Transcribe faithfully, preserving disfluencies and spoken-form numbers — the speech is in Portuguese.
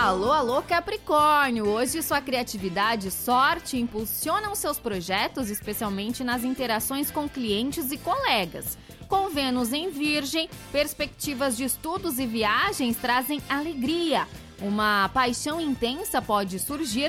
Alô, alô, Capricórnio! Hoje sua criatividade e sorte impulsionam seus projetos, especialmente nas interações com clientes e colegas. Com Vênus em Virgem, perspectivas de estudos e viagens trazem alegria. Uma paixão intensa pode surgir